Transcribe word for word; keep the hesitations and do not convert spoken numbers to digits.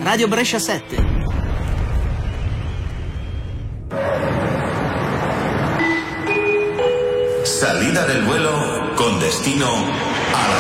Radio Brescia sette. Salida del vuelo con destino a la